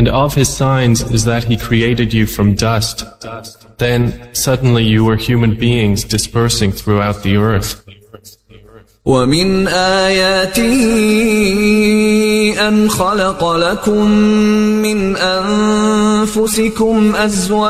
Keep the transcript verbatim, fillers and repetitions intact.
And of His signs is that He created you from dust. Then suddenly you were human beings dispersing throughout the earth. وَمِنْ آيَاتِهِ أَنْ خَلَقَ لَكُم مِّنْ أَنفُسِكُمْ أَزْوَاجًا